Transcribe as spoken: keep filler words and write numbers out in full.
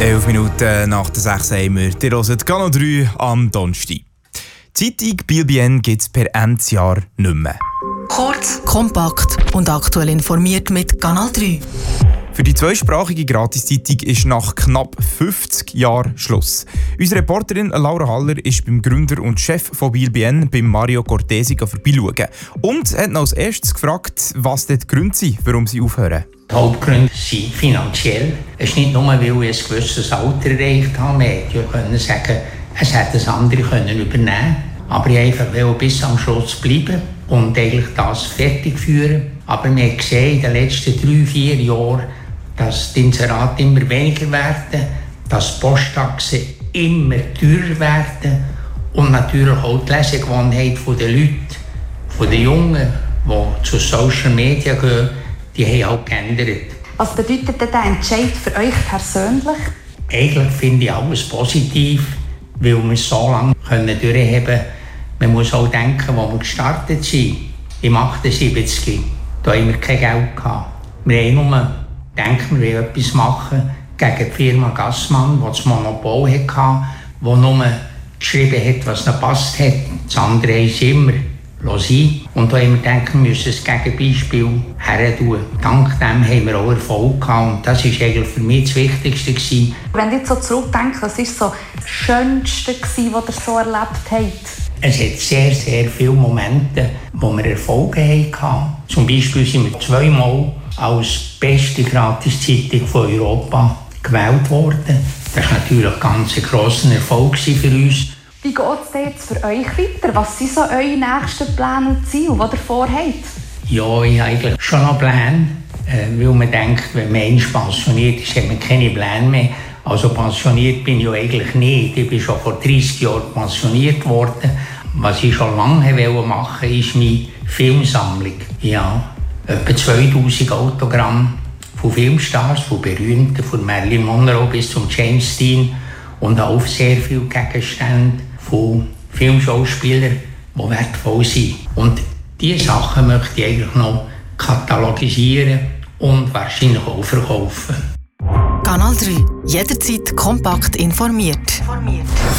Elf Minuten nach der sechs haben wir. Ihr hört Kanal drei am Donnerstag. Die Zeitung Biel Bien gibt es per Endsjahr nicht mehr. Kurz, kompakt und aktuell informiert mit Kanal drei. Für die zweisprachige Gratiszeitung ist nach knapp fünfzig Jahren Schluss. Unsere Reporterin Laura Haller ist beim Gründer und Chef von Biel Bien, beim Mario Cortesi, vorbeischauen. Und hat noch als erstes gefragt, was dort die Gründe sind, warum sie aufhören. Die Hauptgründe sind finanziell. Es ist nicht nur, weil ich ein gewisses Alter erreicht habe. Man hätte sagen, es hätte das andere können übernehmen. Aber ich einfach will bis am Schluss bleiben und eigentlich das fertig führen. Aber wir haben gesehen in den letzten drei, vier Jahren, dass die Inserate immer weniger werden, dass Posttaxen immer teurer werden und natürlich auch die Lesegewohnheit der Leute, von den Jungen, die zu Social Media gehen, die haben auch geändert. Was bedeutet denn der Entscheid für euch persönlich? Eigentlich finde ich alles positiv, weil wir es so lange durchheben können. Man muss auch denken, wo wir gestartet sind. Im achtundsiebzig, da haben wir kein Geld gehabt. Wir haben nur gedacht, wir wollen etwas machen gegen die Firma Gassmann, die das Monopol hatte, die nur geschrieben hat, was ihnen passt hat. Das andere haben sie immer sein. Und da haben wir gedacht, wir müssen ein Gegenbeispiel her tun. Dank dem haben wir auch Erfolg gehabt. Und das war eigentlich für mich das Wichtigste gewesen. Wenn ihr jetzt so zurückdenkt, was war so das Schönste, was ihr so erlebt habt? Es hat sehr, sehr viele Momente, wo wir Erfolge hatten. Zum Beispiel sind wir zweimal als beste Gratiszeitung von Europa gewählt worden. Das war natürlich ein ganz grosser Erfolg für uns. Wie geht es denn jetzt für euch weiter? Was sind so eure nächsten Pläne und Ziele, die ihr vorhabt? Ja, ich habe eigentlich schon noch Pläne, weil man denkt, wenn man einmal pensioniert ist, hat man keine Pläne mehr. Also pensioniert bin ich ja eigentlich nicht. Ich bin schon vor dreissig Jahren pensioniert worden. Was ich schon lange machen wollte, ist meine Filmsammlung. Ja, etwa zweitausend Autogramme von Filmstars, von Berühmten, von Marilyn Monroe bis zum James Dean und auch sehr viele Gegenstände von Filmschauspielern, die wertvoll sind. Und diese Sachen möchte ich eigentlich noch katalogisieren und wahrscheinlich auch verkaufen. Kanal drei. Jederzeit kompakt informiert.